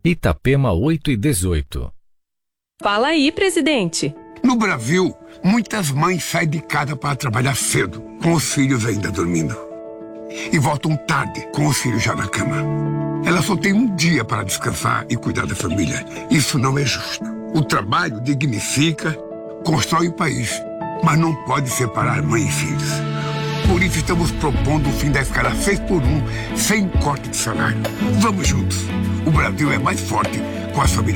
Itapema 8:18. Fala aí, presidente. No Brasil, muitas mães saem de casa para trabalhar cedo, com os filhos ainda dormindo. E voltam tarde, com os filhos já na cama. Elas só têm um dia para descansar e cuidar da família. Isso não é justo. O trabalho dignifica, constrói o país, mas não pode separar mãe e filhos. Por isso estamos propondo o fim da escala 6x1, sem corte de salário. Vamos juntos. O Brasil é mais forte com as famílias.